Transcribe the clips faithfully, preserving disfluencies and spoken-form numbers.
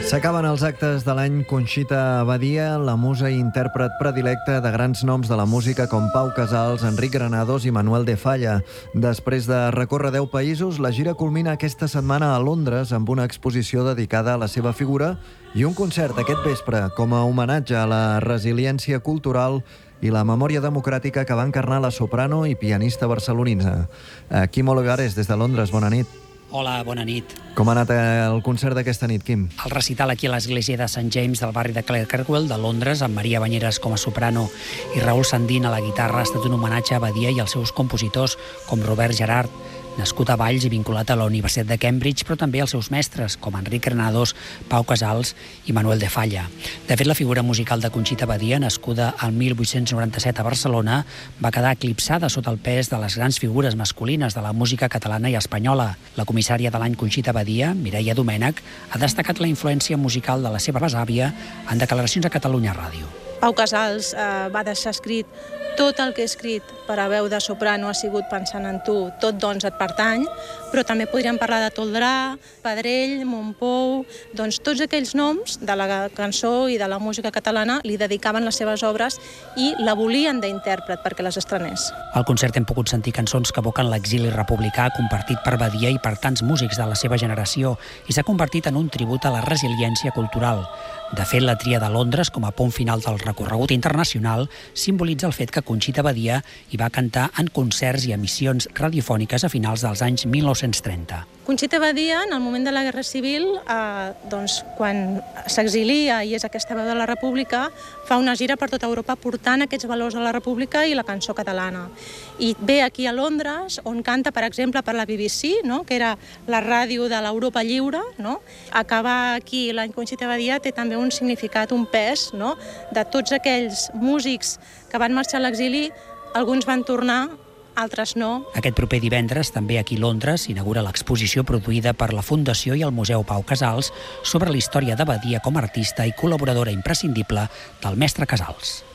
S'acaben els actes de l'any Conxita Badia, la musa i intèrpret predilecta de grans noms de la música com Pau Casals, Enric Granados i Manuel de Falla. Després de recórrer deu països, la gira culmina aquesta setmana a Londres amb una exposició dedicada a la seva figura i un concert aquest vespre com a homenatge a la resiliència cultural i la memòria democràtica que va encarnar la soprano i pianista barcelonina. Quim Olivares, des de Londres, bona nit. Hola, bona nit. Com ha anat el concert d'aquesta nit, Quim? El recital aquí a l'església de Sant James del barri de Clerkenwell de Londres, amb Maria Banyeres com a soprano i Raül Sandín a la guitarra, ha estat un homenatge a Badia i als seus compositors, com Robert Gerhard, nascut a Valls i vinculat a la Universitat de Cambridge, però també als seus mestres, com Enric Granados, Pau Casals i Manuel de Falla. De fet, la figura musical de Conxita Badia, nascuda al mil vuit-cents noranta-set a Barcelona, va quedar eclipsada sota el pes de les grans figures masculines de la música catalana i espanyola. La comissària de l'any Conxita Badia, Mireia Domènech, ha destacat la influència musical de la seva besàvia en declaracions a Catalunya Ràdio. Pau Casals eh, va deixar escrit tot el que he escrit per a veu de soprano ha sigut pensant en tu, tot doncs et pertany, però també podríem parlar de Toldrà, Pedrell, Montpou, doncs tots aquells noms de la cançó i de la música catalana li dedicaven les seves obres i la volien d'intèrpret perquè les estrenés. Al concert hem pogut sentir cançons que evoquen l'exili republicà compartit per Badia i per tants músics de la seva generació i s'ha convertit en un tribut a la resiliència cultural. De fet, la tria de Londres, com a punt final del recorregut internacional, simbolitza el fet que Conxita Badia hi va cantar en concerts i emissions radiofòniques a finals dels anys mil nou-cents trenta. Conxita Badia, en el moment de la Guerra Civil, eh, doncs, quan s'exilia i és aquesta veu de la República, fa una gira per tota Europa portant aquests valors de la República i la cançó catalana. I ve aquí a Londres, on canta, per exemple, per la B B C, no? Que era la ràdio de l'Europa lliure. No? Acabar aquí l'any Conxita Badia té també un significat, un pes, no? De tots aquells músics que van marxar a l'exili, alguns van tornar, altres no. Aquest proper divendres, també aquí a Londres, s'inaugura l'exposició produïda per la Fundació i el Museu Pau Casals sobre la història de Badia com a artista i col·laboradora imprescindible del mestre Casals.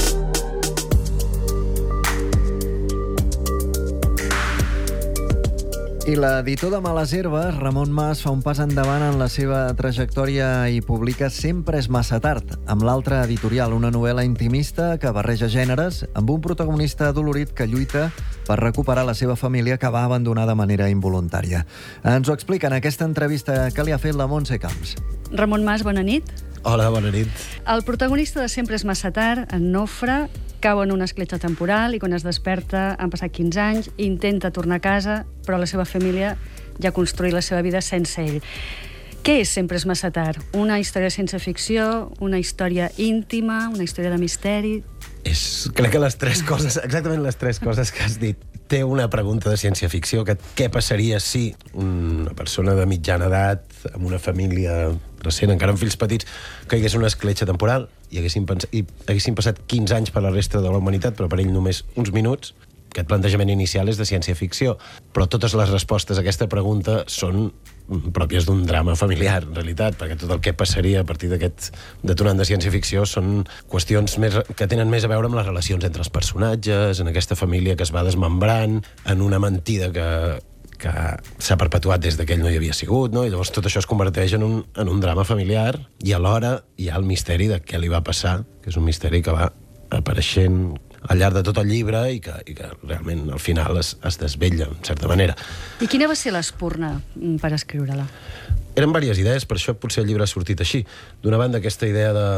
I l'editor de Males Herbes, Ramon Mas, fa un pas endavant en la seva trajectòria i publica Sempre és massa tard, amb l'altra editorial, una novel·la intimista que barreja gèneres amb un protagonista adolorit que lluita per recuperar la seva família que va abandonar de manera involuntària. Ens ho explica en aquesta entrevista que li ha fet la Montse Camps. Ramon Mas, bona nit. Hola, bona nit. El protagonista de Sempre és massa tard, en Nofre, cau en una escletxa temporal i quan es desperta han passat quinze anys, intenta tornar a casa, però la seva família ja ha construït la seva vida sense ell. Què és Sempre és massa tard? Una història sense ficció, una història íntima, una història de misteri? És, crec que les tres coses, exactament les tres coses que has dit. Té una pregunta de ciència-ficció, que què passaria si una persona de mitjana edat, amb una família recent, encara amb fills petits, caigués una escletxa temporal i haguessin, pens... i haguessin passat quinze anys per la resta de la humanitat, però per ell només uns minuts. Aquest plantejament inicial és de ciència-ficció, però totes les respostes a aquesta pregunta són pròpies d'un drama familiar, en realitat, perquè tot el que passaria a partir d'aquest detonant de ciència-ficció són qüestions més, que tenen més a veure amb les relacions entre els personatges, en aquesta família que es va desmembrant, en una mentida que, que s'ha perpetuat des que ell no hi havia sigut, no? I llavors tot això es converteix en un, en un drama familiar i alhora hi ha el misteri de què li va passar, que és un misteri que va apareixent al llarg de tot el llibre i que, i que realment al final es, es desvetlla, en certa manera. I quina va ser l'espurna per escriure-la? Eren diverses idees, per això potser el llibre ha sortit així. D'una banda, aquesta idea de,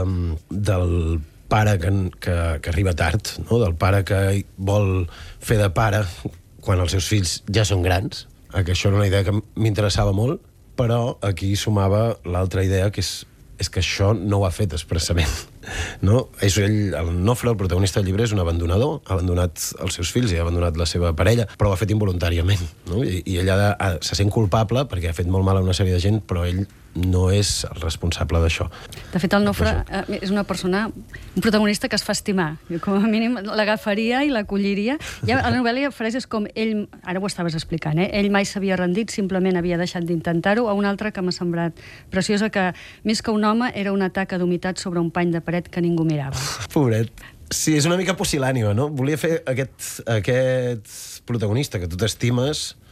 del pare que, que, que arriba tard, no? Del pare que vol fer de pare quan els seus fills ja són grans, que això era una idea que m'interessava molt, però aquí sumava l'altra idea, que és és que això no ho ha fet expressament, no? És ell, el Nofre, el protagonista del llibre, és un abandonador, ha abandonat els seus fills i ha abandonat la seva parella, però ho ha fet involuntàriament, no? I, i ell ha, ha, se sent culpable perquè ha fet molt mal a una sèrie de gent, però ell no és el responsable d'això. De fet, el Nofre eh, és una persona, un protagonista que es fa estimar. Jo, com a mínim, l'agafaria i l'acolliria. Ja a la novel·la hi ha frases com ell, ara ho estaves explicant, eh? Ell mai s'havia rendit, simplement havia deixat d'intentar-ho, a una altra que m'ha semblat preciosa, que més que un home era una taca d'humitat sobre un pany de paret que ningú mirava. Pobret. Sí, és una mica pusil·lànime, no? Volia fer aquest, aquest protagonista que tu t'estimes,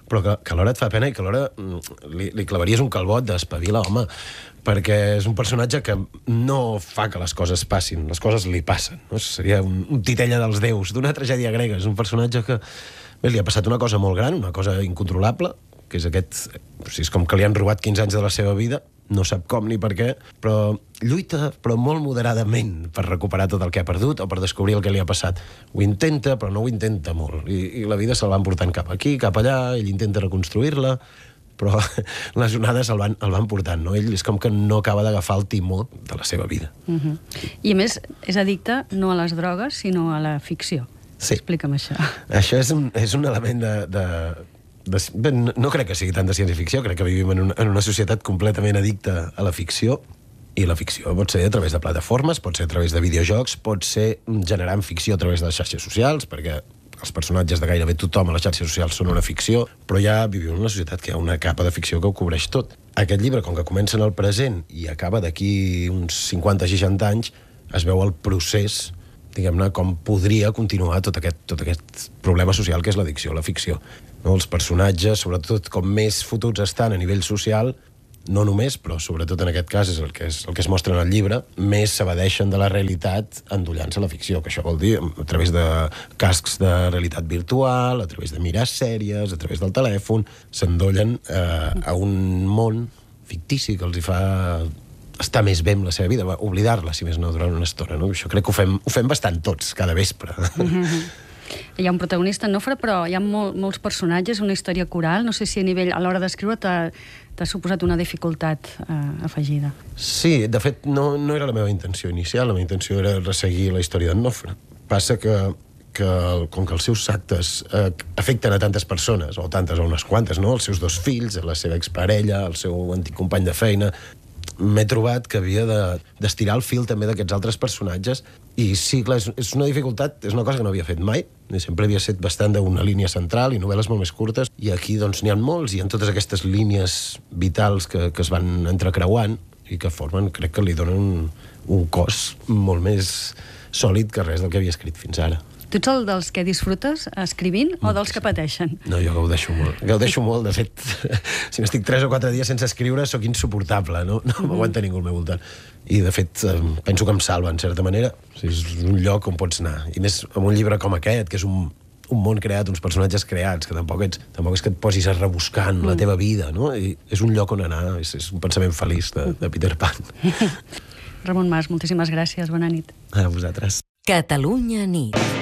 però que, que alhora et fa pena i que alhora li, li clavaries un calbot d'espavila, home, perquè és un personatge que no fa que les coses passin, les coses li passen, no? Seria un, un titella dels déus, d'una tragèdia grega. És un personatge que bé, li ha passat una cosa molt gran, una cosa incontrolable, que és aquest... O sigui, és com que li han robat quinze anys de la seva vida, no sap com ni per què, però lluita, però molt moderadament, per recuperar tot el que ha perdut o per descobrir el que li ha passat. Ho intenta, però no ho intenta molt. I, i la vida se'l van portant cap aquí, cap allà, ell intenta reconstruir-la, però les onades el van, el van portant, no? Ell és com que no acaba d'agafar el timó de la seva vida. Uh-huh. I a més, és addicte no a les drogues, sinó a la ficció. Sí. Explica'm això. Això és un, és un element de... de De, bé, no crec que sigui tant de ciència-ficció, crec que vivim en una, en una societat completament addicta a la ficció, i la ficció pot ser a través de plataformes, pot ser a través de videojocs, pot ser generant ficció a través de les xarxes socials, perquè els personatges de gairebé tothom a les xarxes socials són una ficció, però ja vivim en una societat que hi ha una capa de ficció que ho cobreix tot. Aquest llibre, com que comença en el present i acaba d'aquí uns cinquanta a seixanta anys, es veu el procés, diguem-ne, com podria continuar tot aquest, tot aquest problema social que és l'addicció a la ficció. No? Els personatges, sobretot com més fotuts estan a nivell social, no només, però sobretot en aquest cas és el que es, el que es mostra en el llibre, més s'evadeixen de la realitat endollant-se a la ficció, que això vol dir a través de cascs de realitat virtual, a través de mirar sèries, a través del telèfon, s'endollen eh, a un món fictici que els hi fa estar més bé amb la seva vida, oblidar-la, si més no, durant una estona. No? Això crec que ho fem, ho fem bastant tots, cada vespre. Mm-hmm. Hi ha un protagonista, Nofre, però hi ha molt, molts personatges, una història coral. No sé si a nivell, a l'hora d'escriure, t'ha suposat una dificultat eh, afegida. Sí, de fet, no, no era la meva intenció inicial. La meva intenció era resseguir la història d'en Nofre. Passa que, que com que els seus actes eh, afecten a tantes persones, o tantes o unes quantes, no? Els seus dos fills, la seva exparella, el seu antic company de feina, m'he trobat que havia d'estirar el fil també d'aquests altres personatges, i sí, clar, és, és una dificultat, és una cosa que no havia fet mai, sempre havia set bastant d'una línia central i novel·les molt més curtes, i aquí doncs n'hi ha molts, i hi ha totes aquestes línies vitals que, que es van entrecreuant i que formen, crec que li donen un, un cos molt més sòlid que res del que havia escrit fins ara. Tu ets el dels que disfrutes escrivint o dels que pateixen? No, jo gaudeixo molt. Gaudeixo molt, de fet, si m'estic tres o quatre dies sense escriure, sóc insuportable, no, no m'aguanta ningú al meu voltant. I, de fet, penso que em salva, en certa manera. O sigui, és un lloc on pots anar. I més amb un llibre com aquest, que és un, un món creat, uns personatges creats, que tampoc, ets, tampoc és que et posis a rebuscar en la teva vida, no? I és un lloc on anar, és, és un pensament feliç de, de Peter Pan. Ramon Mas, moltíssimes gràcies, bona nit. A vosaltres. Catalunya nit.